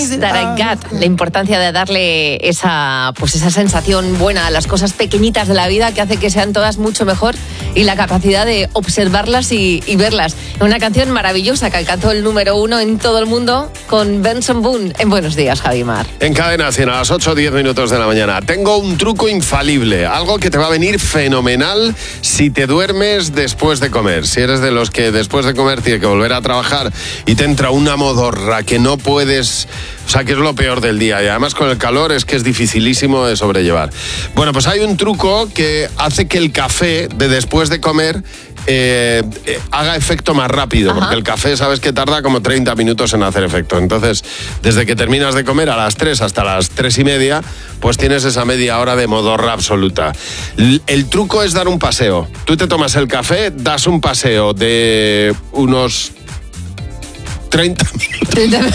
That la importancia de darle esa sensación buena a las cosas pequeñitas de la vida que hace que sean todas mucho mejor y la capacidad de observarlas y verlas. Una canción maravillosa que alcanzó el número 1 en todo el mundo con Benson Boone. En Buenos Días, Javi Mar. En Cadena 100 a las 8:10 minutos de la mañana. Tengo un truco infalible, algo que te va a venir fenomenal si te duermes después de comer. Si eres de los que después de comer tiene que volver a trabajar y te entra una modorra que no puedes... O sea, que es lo peor del día. Y además con el calor es que es dificilísimo de sobrellevar. Bueno, pues hay un truco que hace que el café de después de comer haga efecto más rápido. Ajá. Porque el café, sabes que tarda como 30 minutos en hacer efecto. Entonces, desde que terminas de comer a las 3 hasta las 3:30, pues tienes esa media hora de modorra absoluta. El truco es dar un paseo. Tú te tomas el café, das un paseo de unos 30 minutos.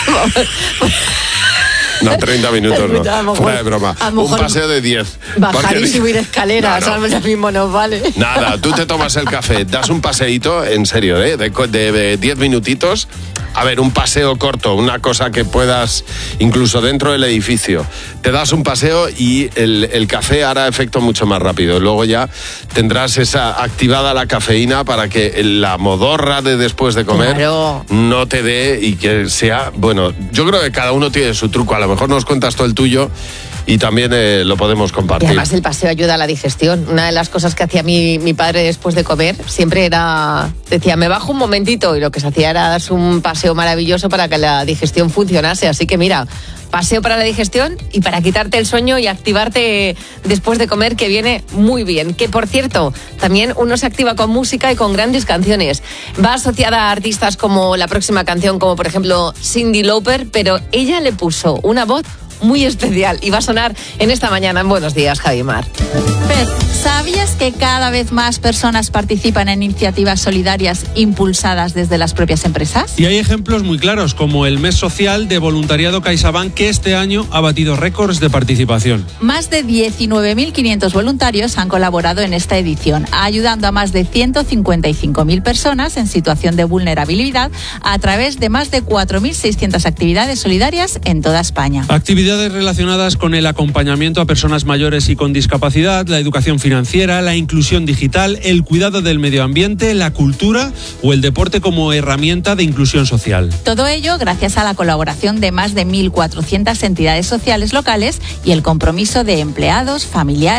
No, 30 minutos no. Fuera de broma. Un paseo de 10. Bajar y subir escaleras, no. Ya mismo nos vale. Nada, tú te tomas el café, das un paseíto, en serio, de 10 minutitos. A ver, un paseo corto, una cosa que puedas, incluso dentro del edificio. Te das un paseo y el café hará efecto mucho más rápido. Luego ya tendrás activada la cafeína para que la modorra de después de comer no te dé y que sea... Bueno, yo creo que cada uno tiene su truco. A lo mejor nos cuentas tú el tuyo y también lo podemos compartir. Y además el paseo ayuda a la digestión. Una de las cosas que hacía mi padre después de comer siempre decía, me bajo un momentito, y lo que se hacía era darse un paseo maravilloso para que la digestión funcionase. Así que mira, paseo para la digestión y para quitarte el sueño y activarte después de comer, que viene muy bien. Que por cierto, también uno se activa con música y con grandes canciones. Va asociada a artistas como la próxima canción, como por ejemplo Cyndi Lauper, pero ella le puso una voz muy especial y va a sonar en esta mañana en Buenos Días, Javi Mar. ¿Sabías que cada vez más personas participan en iniciativas solidarias impulsadas desde las propias empresas? Y hay ejemplos muy claros, como el Mes Social de Voluntariado CaixaBank, que este año ha batido récords de participación. Más de 19.500 voluntarios han colaborado en esta edición, ayudando a más de 155.000 personas en situación de vulnerabilidad a través de más de 4.600 actividades solidarias en toda España. Actividades relacionadas con el acompañamiento a personas mayores y con discapacidad, la educación financiera, la inclusión digital, el cuidado del medio ambiente, la cultura o el deporte como herramienta de inclusión social. Todo ello gracias a la colaboración de más de 1.400 entidades sociales locales y el compromiso de empleados, familiares